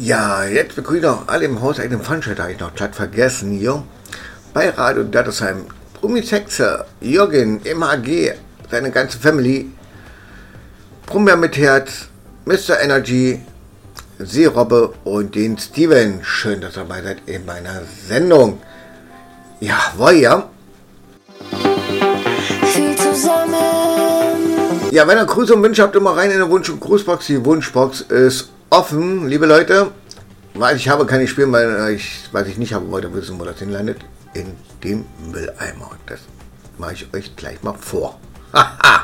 Ja, jetzt begrüße ich noch alle im hauseigenen Veranstalter, habe ich noch glatt vergessen hier. Bei Radio Dattersheim, Brumisexe, Jürgen, MHG, seine ganze Family, Brummer mit Herz, Mr. Energy, Seerobbe und den Steven. Schön, dass ihr dabei seid in meiner Sendung. Ja, ja. Ja, wenn ihr Grüße und Wünsche habt, immer rein in die Wunsch- und Grußbox. Die Wunschbox ist offen, liebe Leute. Weil ich habe keine Spiele, weil was ich nicht habe, wollte wissen, wo das hinlandet. In dem Mülleimer. Das mache ich euch gleich mal vor. Haha.